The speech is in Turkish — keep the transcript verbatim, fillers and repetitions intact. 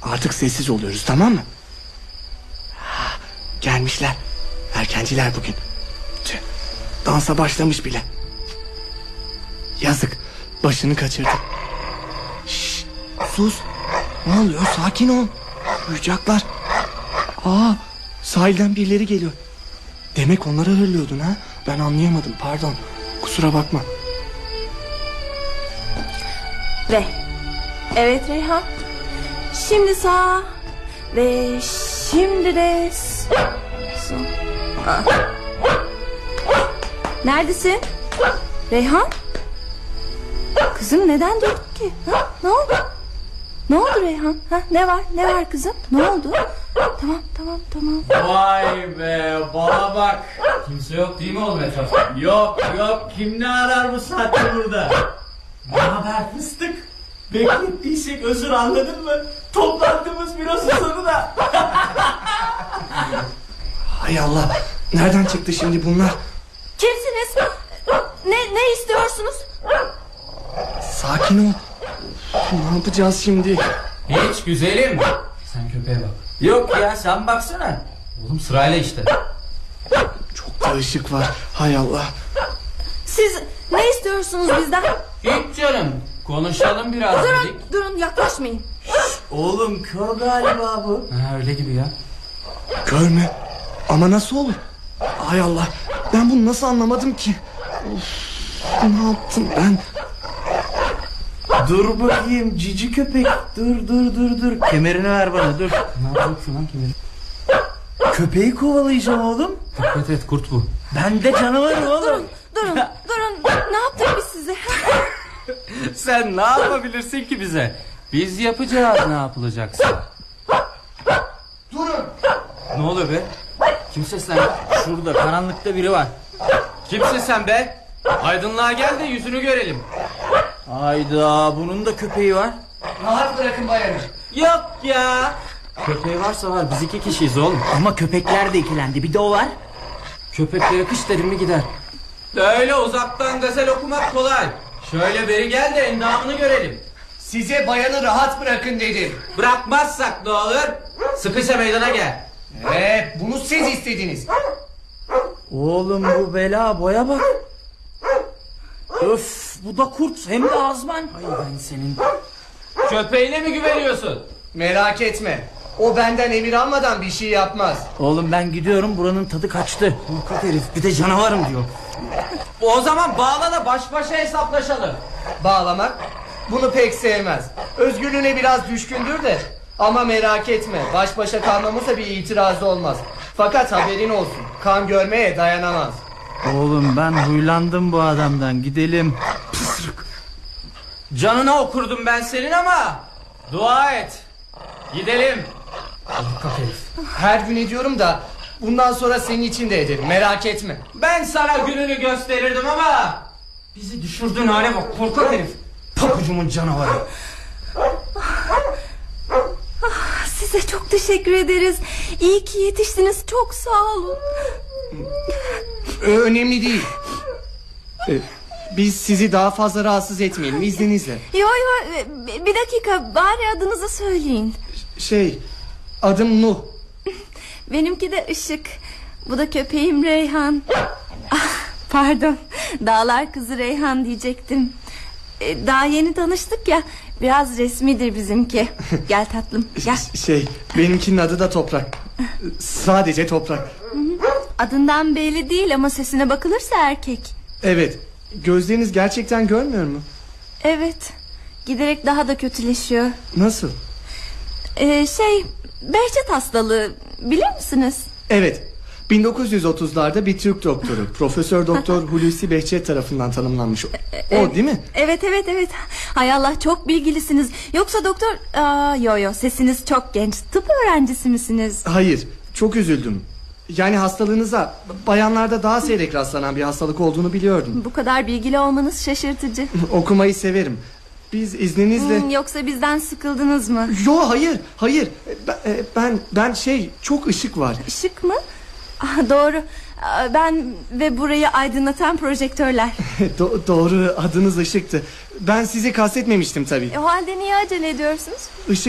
Artık sessiz oluyoruz, tamam mı? Ha, gelmişler. Erkenciler bugün. Tüh, dansa başlamış bile. Yazık, başını kaçırdı. Şşş, sus. Ne oluyor, sakin ol. Duyacaklar. Aa, sahilden birileri geliyor. Demek onlara hırlıyordun ha? Ben anlayamadım, pardon. Kusura bakma. Ve evet Reyhan. Şimdi sağ ve şimdi de sol. Aa. Neredesin Reyhan? Kızım neden durdun ki? Ha? Ne oldu? Ne oldu Reyhan? Ha? Ne var? Ne var kızım? Ne oldu? Tamam tamam tamam. Vay be, bana bak. Kimse yok değil mi oğlum etrafta? Yok yok, kim ne arar bu saatte burada? Ne haber fıstık? Beklettiysek özür, anladın mı? Toplantımız bürosu sonunda. Hay Allah, nereden çıktı şimdi bunlar? Kimsiniz? Ne, ne istiyorsunuz? Sakin ol. Ne yapacağız şimdi? Hiç güzelim. Sen köpeğe bak. Yok ya, sen baksana. Oğlum sırayla işte. Çok da ışık var. Hay Allah. Siz ne istiyorsunuz bizden? Hiç canım. Konuşalım biraz Durun dedik. durun, yaklaşmayın. Oğlum kör galiba bu. Ha, öyle gibi ya. Kör mü? Ama nasıl olur? Hay Allah, ben bunu nasıl anlamadım ki? Of, ne yaptım ben? Dur bakayım cici köpek. Dur dur dur dur. Kemerini ver bana, dur. Ne yapacaksın lan kemeri? Köpeği kovalayacağım oğlum. Dikkat et, kurt bu. Ben de canavarım oğlum. Durun durun durun. Ne yaptık biz size? Sen ne yapabilirsin ki bize? Biz yapacağız ne yapılacaksa. Durun. Ne oluyor be? Kimse sen? Şurada karanlıkta biri var. Kimsin sen be? Aydınlığa gel de yüzünü görelim. Hayda, bunun da köpeği var. Rahat bırakın bayanı. Yok ya. Köpeği varsa var, biz iki kişiyiz oğlum. Ama köpekler de ikilendi, bir de o var. Köpeklere kış dedim mi gider. Öyle uzaktan gazel okumak kolay. Şöyle beri gel de endamını görelim. Size bayanı rahat bırakın dedim. Bırakmazsak ne olur? Sıkışa meydana gel. Ee, bunu siz istediniz. Oğlum bu bela boya bak. Öf, bu da kurt, hem de azman. Ay ben senin. Köpeğine mi güveniyorsun? Merak etme. O benden emir almadan bir şey yapmaz. Oğlum ben gidiyorum, buranın tadı kaçtı. Korkak herif, bir de canavarım diyor. O zaman bağla da baş başa hesaplaşalım. Bağlamak? Bunu pek sevmez. Özgürlüğüne biraz düşkündür de. Ama merak etme, baş başa kalmamıza bir itirazı olmaz. Fakat haberin olsun, kan görmeye dayanamaz. Oğlum ben huylandım bu adamdan, gidelim. Pısırık. Canına okurdum ben senin ama dua et. Gidelim. Korkak herif. Her gün ediyorum da bundan sonra senin için de ederim, merak etme. Ben sana gününü gösterirdim ama bizi düşürdüğün hale bak korkak herif. Papucumun canavarı. Size çok teşekkür ederiz. İyi ki yetiştiniz, çok sağ olun. Önemli değil. Ee, biz sizi daha fazla rahatsız etmeyelim, izninizle. Yo yo, bir dakika, bari adınızı söyleyin. Şey, adım Nuh. Benimki de Işık. Bu da köpeğim Reyhan. Ah, pardon, dağlar kızı Reyhan diyecektim. Ee, daha yeni tanıştık ya, biraz resmidir bizimki. Gel tatlım, gel. Şey, benimkinin adı da Toprak. Sadece Toprak. Adından belli değil ama sesine bakılırsa erkek. Evet, gözleriniz gerçekten görmüyor mu? Evet, giderek daha da kötüleşiyor. Nasıl? Ee, şey, Behçet hastalığı bilir misiniz? Evet, bin dokuz yüz otuzlarda bir Türk doktoru Profesör Doktor Hulusi Behçet tarafından tanımlanmış. O değil mi? Evet evet evet. Hay Allah, çok bilgilisiniz. Yoksa doktor... Aa, yo yo, sesiniz çok genç. Tıp öğrencisi misiniz? Hayır, çok üzüldüm. Yani hastalığınıza bayanlarda daha seyrek rastlanan bir hastalık olduğunu biliyordum. Bu kadar bilgili olmanız şaşırtıcı. Okumayı severim. Biz izninizle... Hmm, yoksa bizden sıkıldınız mı? Yo, hayır hayır ben, ben ben şey, çok ışık var. Işık mı? Ah, doğru. Ben ve burayı aydınlatan projektörler. Do- doğru, adınız Işık'tı. Ben sizi kastetmemiştim tabii. O halde niye acele ediyorsunuz? Işık